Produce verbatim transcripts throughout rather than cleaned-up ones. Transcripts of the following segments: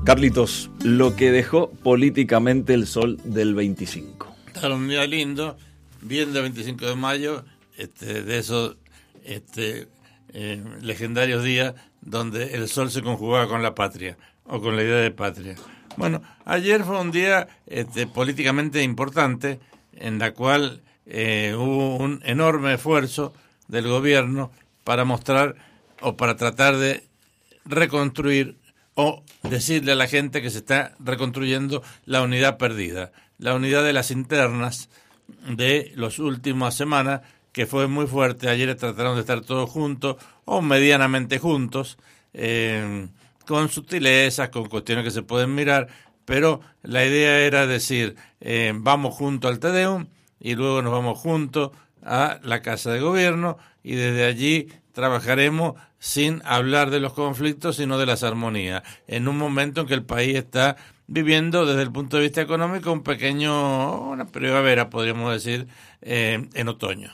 Carlitos, lo que dejó políticamente el sol del veinticinco. Era un día lindo, bien del veinticinco de mayo, este, de esos este, eh, legendarios días donde el sol se conjugaba con la patria o con la idea de patria. Bueno, ayer fue un día este, políticamente importante en la cual eh, hubo un enorme esfuerzo del gobierno para mostrar o para tratar de reconstruir o decirle a la gente que se está reconstruyendo la unidad perdida, la unidad de las internas de las últimas semanas, que fue muy fuerte. Ayer trataron de estar todos juntos o medianamente juntos, eh, con sutilezas, con cuestiones que se pueden mirar, pero la idea era decir, eh, vamos juntos al Te Deum y luego nos vamos juntos a la Casa de Gobierno y desde allí trabajaremos sin hablar de los conflictos, sino de las armonías, en un momento en que el país está viviendo desde el punto de vista económico un pequeño, una primavera, podríamos decir, eh, en otoño.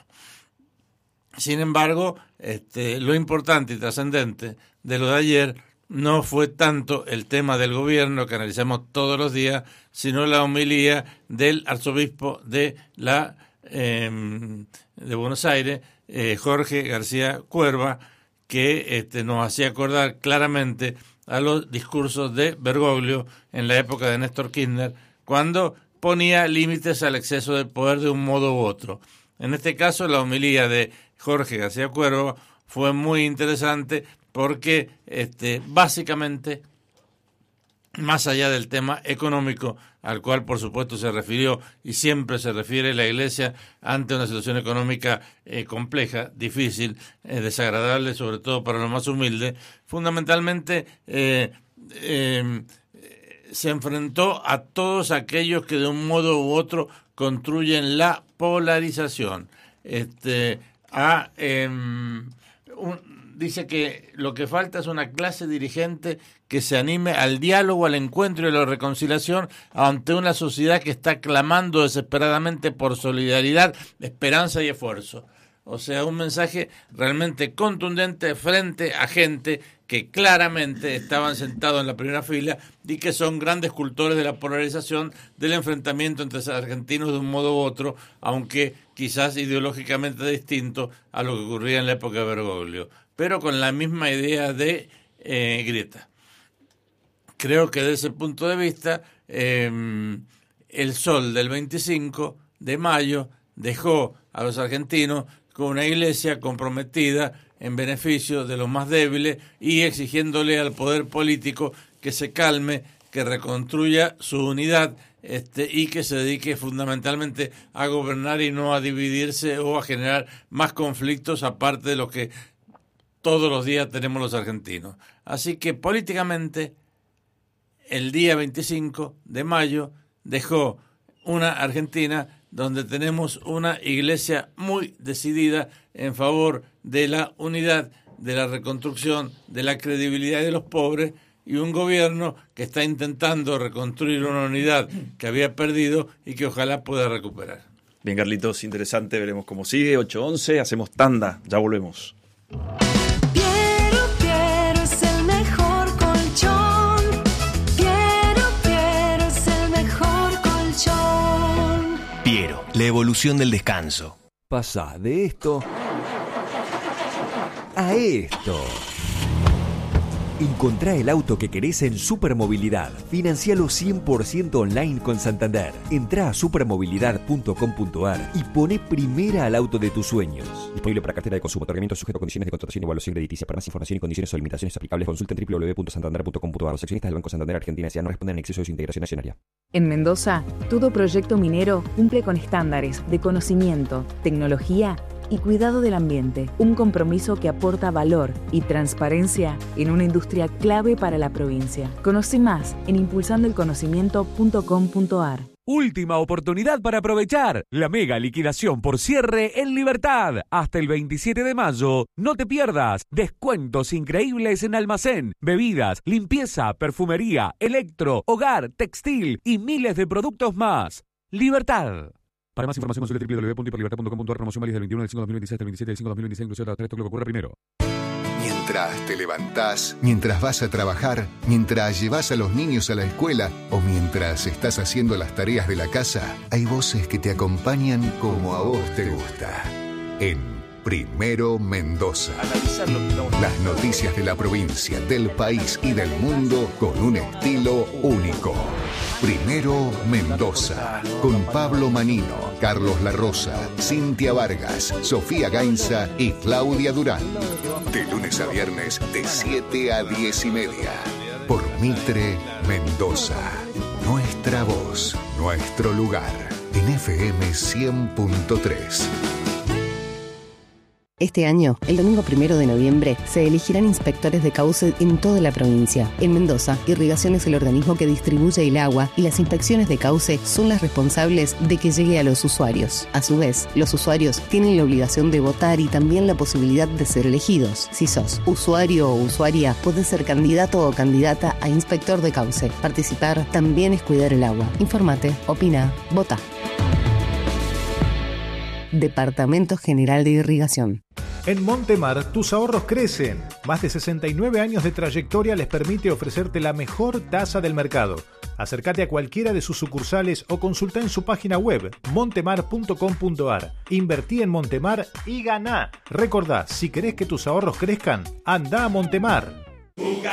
Sin embargo, este, lo importante y trascendente de lo de ayer no fue tanto el tema del gobierno que analizamos todos los días, sino la homilía del arzobispo de la eh, de Buenos Aires, eh, Jorge García Cuerva, que este, nos hacía acordar claramente a los discursos de Bergoglio en la época de Néstor Kirchner, cuando ponía límites al exceso de poder de un modo u otro. En este caso, la homilía de Jorge García Cuerva fue muy interesante porque este, básicamente, más allá del tema económico, al cual por supuesto se refirió y siempre se refiere la Iglesia ante una situación económica eh, compleja, difícil, eh, desagradable, sobre todo para los más humildes, fundamentalmente eh, eh, se enfrentó a todos aquellos que de un modo u otro construyen la polarización. Este, a, eh, un, dice que lo que falta es una clase dirigente que se anime al diálogo, al encuentro y a la reconciliación ante una sociedad que está clamando desesperadamente por solidaridad, esperanza y esfuerzo. O sea, un mensaje realmente contundente frente a gente que claramente estaban sentados en la primera fila y que son grandes cultores de la polarización, del enfrentamiento entre argentinos de un modo u otro, aunque quizás ideológicamente distinto a lo que ocurría en la época de Bergoglio, pero con la misma idea de eh, grieta. Creo que desde ese punto de vista, eh, el sol del veinticinco de mayo dejó a los argentinos con una iglesia comprometida en beneficio de los más débiles y exigiéndole al poder político que se calme, que reconstruya su unidad este, y que se dedique fundamentalmente a gobernar y no a dividirse o a generar más conflictos aparte de los que todos los días tenemos los argentinos. Así que políticamente el día veinticinco de mayo dejó una Argentina donde tenemos una iglesia muy decidida en favor de la unidad, de la reconstrucción, de la credibilidad de los pobres y un gobierno que está intentando reconstruir una unidad que había perdido y que ojalá pueda recuperar. Bien, Carlitos, interesante, veremos cómo sigue. ocho once, hacemos tanda, ya volvemos. Piero, la evolución del descanso. Pasa de esto a esto. Encontrá el auto que querés en Supermovilidad. Financialo cien por ciento online con Santander. Entrá a supermovilidad punto com punto ar y poné primera al auto de tus sueños. Disponible para cartera de consumo. Otorgamiento sujeto a condiciones de contratación y evaluación crediticia. Para más información y condiciones o limitaciones aplicables, consulta en doble u doble u doble u punto santander punto com punto ar. Los accionistas del Banco Santander Argentina S A no responden en exceso de su integración accionaria. En Mendoza, todo proyecto minero cumple con estándares de conocimiento, tecnología y cuidado del ambiente, un compromiso que aporta valor y transparencia en una industria clave para la provincia. Conoce más en impulsando el conocimiento punto com punto ar. Última oportunidad para aprovechar la mega liquidación por cierre en Libertad. Hasta el veintisiete de mayo. No te pierdas. Descuentos increíbles en almacén, bebidas, limpieza, perfumería, electro, hogar, textil y miles de productos más. Libertad. Para más información consulte doble u doble u doble u punto hiperlibertad punto com punto ar. Promoción válida del veintiuno del cinco de dos mil veintiséis hasta el veintisiete del cinco de dos mil veintiséis, inclusive hasta tres, todo lo que ocurra primero. Mientras Mientras te levantás, mientras vas a trabajar, mientras llevas a los niños a la escuela o mientras estás haciendo las tareas de la casa, hay voces que te acompañan como a vos te gusta. En Primero Mendoza. Las noticias de la provincia, del país y del mundo con un estilo único. Primero Mendoza, con Pablo Manino, Carlos La Rosa, Cintia Vargas, Sofía Gainza y Claudia Durán. De lunes a viernes, de siete a diez y media. Por Mitre Mendoza. Nuestra voz, nuestro lugar. En F M cien punto tres. Este año, el domingo primero de noviembre, se elegirán inspectores de cauce en toda la provincia. En Mendoza, Irrigación es el organismo que distribuye el agua y las inspecciones de cauce son las responsables de que llegue a los usuarios. A su vez, los usuarios tienen la obligación de votar y también la posibilidad de ser elegidos. Si sos usuario o usuaria, podés ser candidato o candidata a inspector de cauce. Participar también es cuidar el agua. Infórmate, opina, vota. Departamento General de Irrigación. En Montemar, tus ahorros crecen. Más de sesenta y nueve años de trayectoria les permite ofrecerte la mejor tasa del mercado. Acércate a cualquiera de sus sucursales o consulta en su página web montemar punto com punto ar. Invertí en Montemar y ganá. Recordá, si querés que tus ahorros crezcan, anda a Montemar.